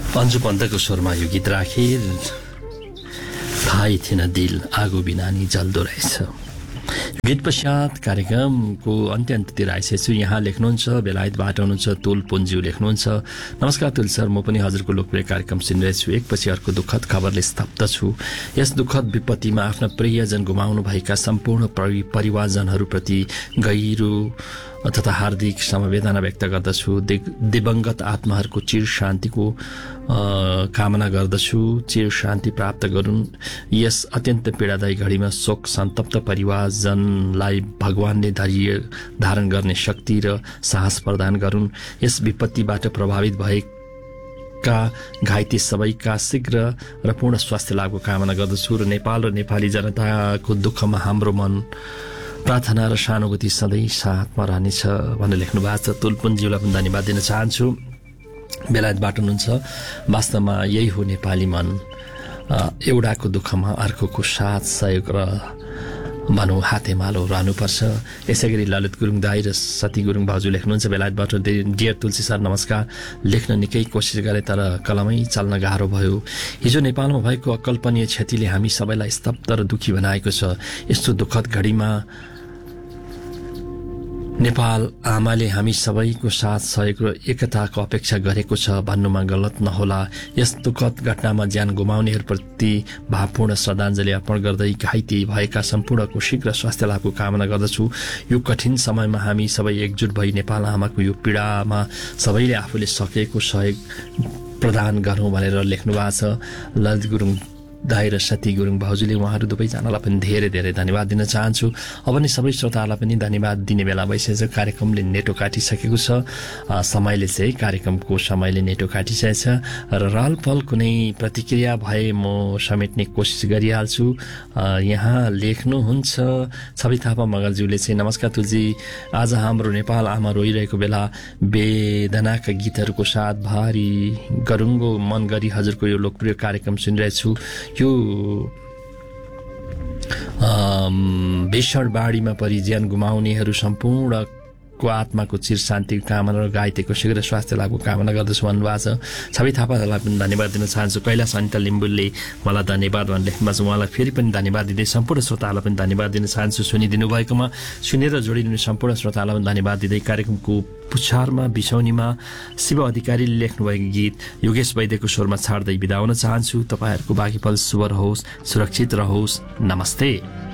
अन्जु पन्तको स्वरमा यो गीत राखे थाहै थिएन दिल आगो बिना नि जल्दो रहेछ। गीत पश्चात कार्यक्रमको अन्त्यतिर आइसकेछु। यहाँ लेख्नुहुन्छ बेलायतबाट हुनुहुन्छ तुल पुन्ज्यू लेख्नुहुन्छ, नमस्कार तुल सर, म पनि हजुरको लोकप्रिय कार्यक्रम सुनिरहेछु। एकपछि अर्को दुःखद खबरले स्तब्ध छु। यस दुःखद विपत्तिमा आफ्ना प्रियजन गुमाउनु भएका सम्पूर्ण परिवारजनहरूप्रति गहिरो तथा हार्दिक समवेदना व्यक्त गर्दछु। दिवंगत आत्माहरूको चिर शान्तिको कामना गर्दछु। चिर शान्ति प्राप्त गरून्। यस अत्यन्त पीडादायी घडीमा शोक सन्तप्त परिवारजनलाई भगवानले धैर्य धारण गर्ने शक्ति र साहस प्रदान गरून्। यस विपत्तिबाट प्रभावित भएका घाइते सबैका शीघ्र र पूर्ण स्वास्थ्य लाभको कामना गर्दछु र नेपाल र नेपाली जनताको दुःखमा हाम्रो मन प्रार्थना र सहानुभूति सधैँ साथमा रहनेछ भनेर लेख्नु भएको छ। तुलपुन्जीलाई पनि धन्यवाद दिन चाहन्छु। बेलायतबाट हुनुहुन्छ, वास्तवमा यही हो नेपाली मन, एउटाको दुःखमा अर्कोको साथ सहयोग र भनौँ हातेमालो रहनुपर्छ। यसै गरी ललित गुरुङ दाई र सती गुरुङ भाउजू लेख्नुहुन्छ बेलायतबाट, डियर तुलसी सर नमस्कार, लेख्न निकै कोसिस गरे तर कलमै चल्न गाह्रो भयो। हिजो नेपालमा भएको अकल्पनीय क्षतिले हामी सबैलाई स्तब्ध र दुखी बनाएको छ। यस्तो दुःखद घडीमा नेपाल आमाले हामी सबैको साथ सहयोग र एकताको अपेक्षा गरेको छ भन्नुमा गलत नहोला। यस दुःखद घटनामा ज्यान गुमाउनेहरूप्रति भावपूर्ण श्रद्धाञ्जली अर्पण गर्दै घाइते भएका सम्पूर्णको शीघ्र स्वास्थ्य लाभको कामना गर्दछु। यो कठिन समयमा हामी सबै एकजुट भई नेपाल आमाको यो पीडामा सबैले आफूले सकेको सहयोग प्रदान गरौँ भनेर लेख्नु भएको छ। ललित गुरुङ दाई र सती गुरुङ भाउजूले उहाँहरू दुवैजनालाई पनि धेरै धेरै धन्यवाद दिन चाहन्छु। अब नि सबै श्रोताहरूलाई पनि धन्यवाद दिने बेला भइसकेछ। कार्यक्रमले नेटो काटिसकेको छ। कार्यक्रमको समयले नेटो काटिसकेछ र रहलपहल कुनै प्रतिक्रिया भए म समेट्ने कोसिस गरिहाल्छु। यहाँ लेख्नुहुन्छ छवि थापा मगरज्यूले चाहिँ, नमस्कार तुलजी, आज हाम्रो नेपाल आमा रोइरहेको बेला वेदनाका गीतहरूको साथ भारी गरुङ्गो मन गरी हजुरको यो लोकप्रिय कार्यक्रम सुनिरहेछु। यो भीषण बाढीमा परि ज्यान गुमाउनेहरू सम्पूर्णको आत्माको चिर शान्ति कामना र घाइतेको शीघ्र स्वास्थ्य लाभको कामना गर्दछु भन्नुभएको छ। छवि थापालाई पनि धन्यवाद दिन चाहन्छु। कैलाश अनिता लिम्बुले मलाई धन्यवाद भनेर लेख्नुभएको छ, उहाँलाई फेरि पनि धन्यवाद दिँदै सम्पूर्ण श्रोताहरूलाई पनि धन्यवाद दिन चाहन्छु। सुनिदिनु भएकोमा, सुनेर जोडिदिनु सम्पूर्ण श्रोतालाई पनि धन्यवाद दिँदै कार्यक्रमको पुछारमा बिछौनीमा शिव अधिकारीले लेख्नुभएको गीत योगेश वैद्यको स्वरमा छाड्दै बिदा हुन चाहन्छु। तपाईँहरूको बाँकी पल शुभ रहोस्, सुरक्षित रहोस्। नमस्ते।